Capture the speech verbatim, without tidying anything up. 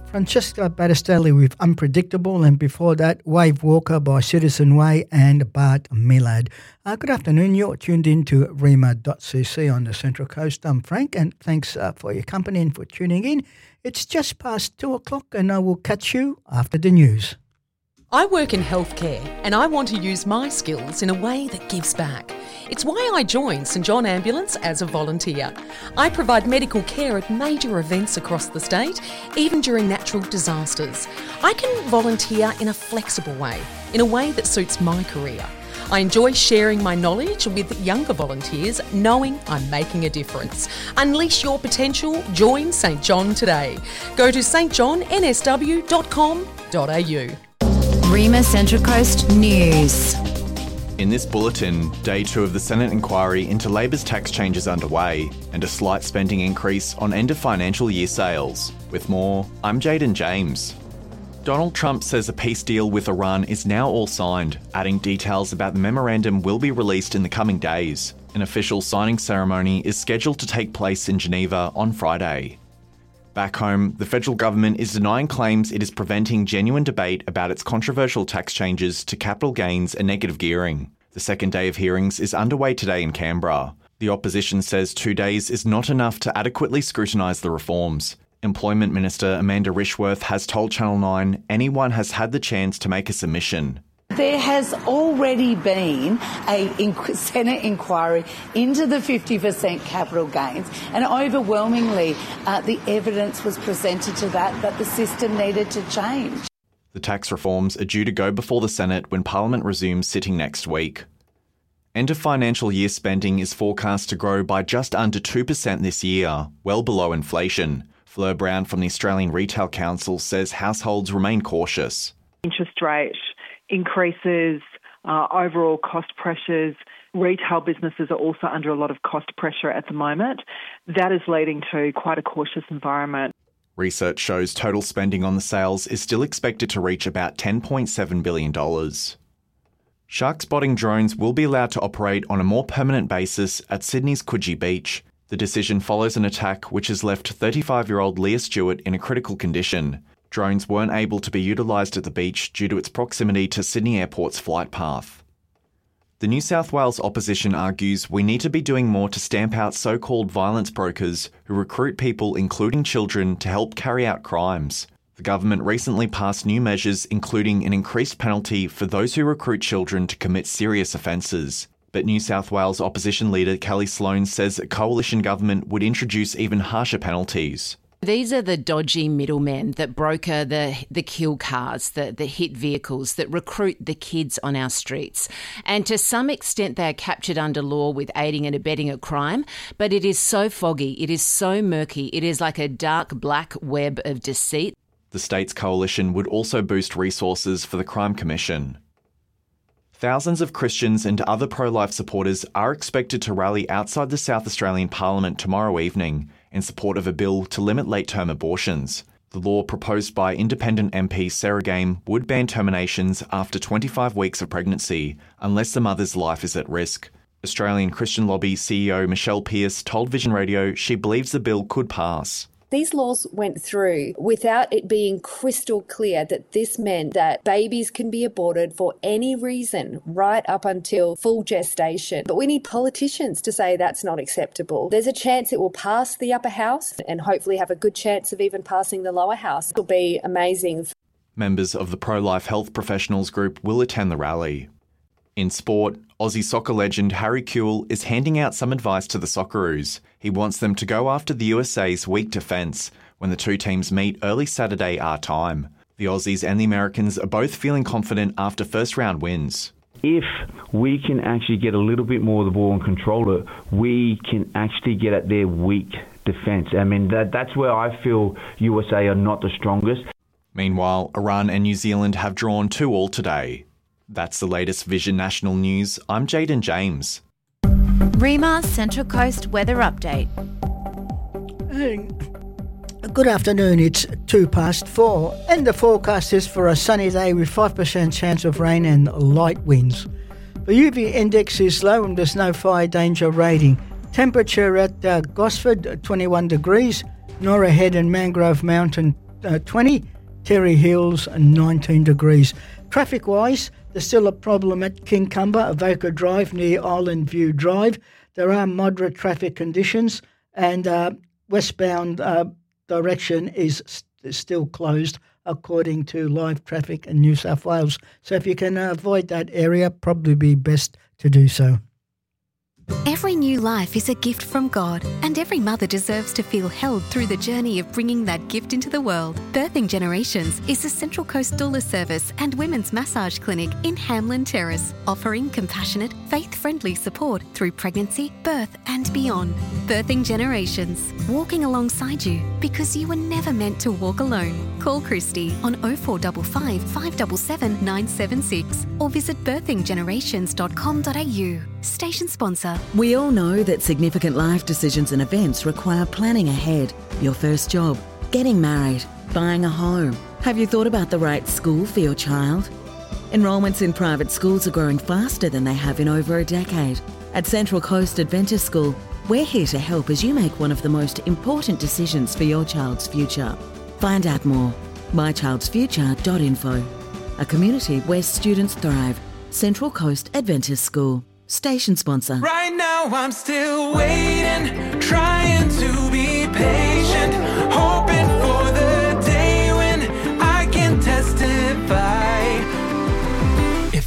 Francesca Battistelli with Unpredictable, and before that, Wave Walker by Citizen Way and Bart Millard. Uh, good afternoon, you're tuned in to rima dot c c on the Central Coast. I'm Frank, and thanks uh, for your company and for tuning in. It's just past two o'clock, and I will catch you after the news. I work in healthcare and I want to use my skills in a way that gives back. It's why I joined St John Ambulance as a volunteer. I provide medical care at major events across the state, even during natural disasters. I can volunteer in a flexible way, in a way that suits my career. I enjoy sharing my knowledge with younger volunteers, knowing I'm making a difference. Unleash your potential. Join St John today. Go to s t john n s w dot com dot a u. Rima Central Coast News. In this bulletin, day two of the Senate inquiry into Labor's tax changes underway and a slight spending increase on end of financial year sales. With more, I'm Jaden James. Donald Trump says a peace deal with Iran is now all signed, adding details about the memorandum will be released in the coming days. An official signing ceremony is scheduled to take place in Geneva on Friday. Back home, the federal government is denying claims it is preventing genuine debate about its controversial tax changes to capital gains and negative gearing. The second day of hearings is underway today in Canberra. The opposition says two days is not enough to adequately scrutinise the reforms. Employment Minister Amanda Rishworth has told Channel nine anyone has had the chance to make a submission. There has already been a Senate inquiry into the fifty percent capital gains, and overwhelmingly uh, the evidence was presented to that that the system needed to change. The tax reforms are due to go before the Senate when Parliament resumes sitting next week. End of financial year spending is forecast to grow by just under two percent this year, well below inflation. Fleur Brown from the Australian Retail Council says households remain cautious. Interest rate increases, uh, overall cost pressures. Retail businesses are also under a lot of cost pressure at the moment. That is leading to quite a cautious environment. Research shows total spending on the sales is still expected to reach about ten point seven billion dollars. Shark spotting drones will be allowed to operate on a more permanent basis at Sydney's Coogee Beach. The decision follows an attack which has left thirty-five-year-old Leah Stewart in a critical condition. Drones weren't able to be utilised at the beach due to its proximity to Sydney Airport's flight path. The New South Wales opposition argues we need to be doing more to stamp out so-called violence brokers who recruit people, including children, to help carry out crimes. The government recently passed new measures, including an increased penalty for those who recruit children to commit serious offences. But New South Wales opposition leader Kelly Sloan says a coalition government would introduce even harsher penalties. These are the dodgy middlemen that broker the, the kill cars, the, the hit vehicles, that recruit the kids on our streets. And to some extent they are captured under law with aiding and abetting a crime, but it is so foggy, it is so murky, it is like a dark black web of deceit. The state's coalition would also boost resources for the Crime Commission. Thousands of Christians and other pro-life supporters are expected to rally outside the South Australian Parliament tomorrow evening in support of a bill to limit late-term abortions. The law proposed by independent M P Sarah Game would ban terminations after twenty-five weeks of pregnancy unless the mother's life is at risk. Australian Christian Lobby C E O Michelle Pearce told Vision Radio she believes the bill could pass. These laws went through without it being crystal clear that this meant that babies can be aborted for any reason right up until full gestation. But we need politicians to say that's not acceptable. There's a chance it will pass the upper house and hopefully have a good chance of even passing the lower house. It'll be amazing. Members of the pro-life health professionals group will attend the rally. In sport, Aussie soccer legend Harry Kewell is handing out some advice to the Socceroos. He wants them to go after the U S A's weak defence when the two teams meet early Saturday our time. The Aussies and the Americans are both feeling confident after first-round wins. If we can actually get a little bit more of the ball and control it, we can actually get at their weak defence. I mean, that, that's where I feel U S A are not the strongest. Meanwhile, Iran and New Zealand have drawn two all today. That's the latest Vision National News. I'm Jaden James. Rima Central Coast Weather Update. Hey, good afternoon, it's two past four and the forecast is for a sunny day with five percent chance of rain and light winds. The U V index is low and there's no fire danger rating. Temperature at uh, Gosford twenty-one degrees, Norah Head and Mangrove Mountain uh, twenty. Terry Hills, nineteen degrees. Traffic-wise, there's still a problem at Kincumber, Avoca Drive near Island View Drive. There are moderate traffic conditions, and uh, westbound uh, direction is st- still closed according to live traffic in New South Wales. So if you can uh, avoid that area, probably be best to do so. Every new life is a gift from God, and every mother deserves to feel held through the journey of bringing that gift into the world. Birthing Generations is a Central Coast doula service and women's massage clinic in Hamlin Terrace, offering compassionate, faith-friendly support through pregnancy, birth and beyond. Birthing Generations, walking alongside you because you were never meant to walk alone. Call Christy on oh four five five, five seven seven, nine seven six or visit birthing generations dot com dot a u. Station sponsor. We all know that significant life decisions and events require planning ahead. Your first job, getting married, buying a home. Have you thought about the right school for your child? Enrolments in private schools are growing faster than they have in over a decade. At Central Coast Adventist School, we're here to help as you make one of the most important decisions for your child's future. Find out more. my childs future dot info. A community where students thrive. Central Coast Adventist School. Station sponsor. Right now I'm still waiting